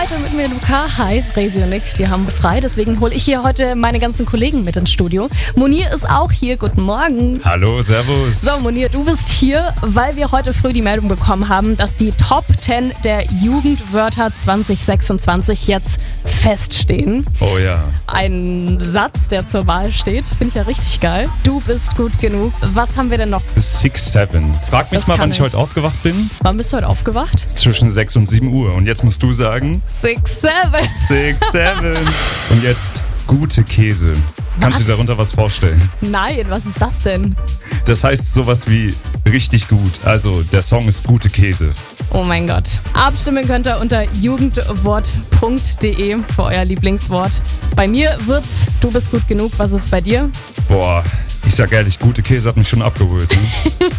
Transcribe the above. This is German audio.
heute mit mir Luca. Hi, Resi und Nick, die haben frei, deswegen hole ich hier heute meine ganzen Kollegen mit ins Studio. Munir ist auch hier, guten Morgen. Hallo, servus. So Munir, du bist hier, weil wir heute früh die Meldung bekommen haben, dass die Top 10 der Jugendwörter 2026 jetzt feststehen. Oh ja. Ein Satz, der zur Wahl steht, finde ich ja richtig geil. Du bist gut genug. Was haben wir denn noch? 6-7. Frag mich Das mal, kann wann ich ich. heute aufgewacht bin. Wann bist du heute aufgewacht? Zwischen 6 und 7 Uhr. Und jetzt musst du sagen 6-7. 6-7. Und jetzt gute Käse. Kannst du dir darunter was vorstellen? Nein, was ist das denn? Das heißt sowas wie richtig gut. Also der Song ist gute Käse. Oh mein Gott. Abstimmen könnt ihr unter jugendwort.de für euer Lieblingswort. Bei mir wird's, du bist gut genug. Was ist bei dir? Boah, ich sag ehrlich, gute Käse hat mich schon abgeholt. Ne?